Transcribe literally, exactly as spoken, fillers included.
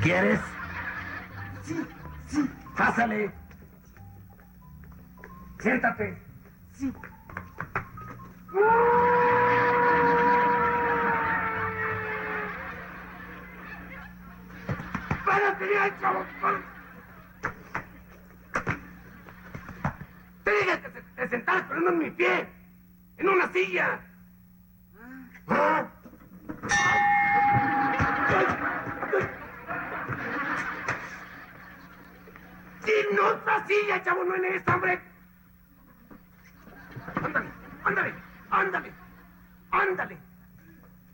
¿Quieres? Sí, sí. Pásale. Siéntate. Sí. ¡Párate bien, chavo! Te dije que te sentaras, pero no en mi pie. En una silla. ¿Ah? ¡En otra silla, chavo! ¡No en esta, hombre! ¡Ándale! ¡Ándale! ¡Ándale! ¡Ándale!